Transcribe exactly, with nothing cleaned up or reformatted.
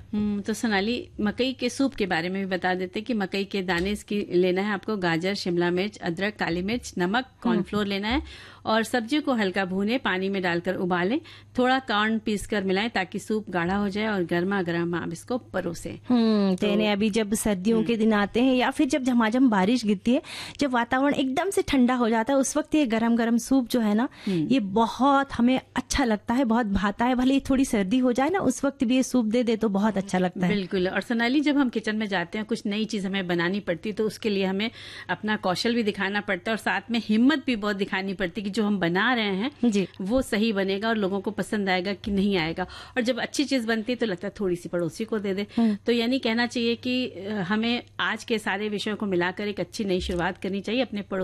हम्म तो सोनाली, मकई के सूप के बारे में भी बता देते कि मकई के दाने इसकी लेना है आपको, गाजर, शिमला मिर्च, अदरक, काली मिर्च, नमक, कॉर्नफ्लोर लेना है और सब्जियों को हल्का भूने, पानी में डालकर उबालें, थोड़ा कॉर्न पीस कर मिलाएं ताकि सूप गाढ़ा हो जाए और गर्मा गर्म आप इसको परोसें। हम्म तो अभी जब सर्दियों के दिन आते हैं या फिर जब झमाझम बारिश गिरती है, जब वातावरण एकदम से ठंडा हो जाता है, उस वक्त ये गरम गरम सूप जो है ना, ये बहुत हमें अच्छा लगता है, बहुत भाता है। भले ही थोड़ी सर्दी हो जाए ना, उस वक्त भी ये सूप दे दे तो बहुत अच्छा लगता है। बिल्कुल। और सोनाली, जब हम किचन में जाते हैं, कुछ नई चीज हमें बनानी पड़ती है, तो उसके लिए हमें अपना कौशल भी दिखाना पड़ता है और साथ में हिम्मत भी बहुत दिखानी पड़ती है कि जो हम बना रहे हैं जी, वो सही बनेगा और लोगों को पसंद आएगा कि नहीं आएगा। और जब अच्छी चीज बनती है तो लगता है थोड़ी सी पड़ोसी को दे दे। तो यानी कहना चाहिए कि हमें आज के सारे विषयों को मिलाकर एक अच्छी नई शुरुआत करनी चाहिए, अपने पड़ोसी